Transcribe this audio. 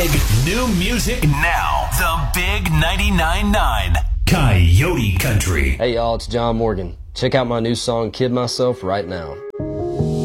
big new music now. The Big 99.9 Coyote Country. Hey y'all, it's John Morgan. Check out my new song, Kid Myself, right now.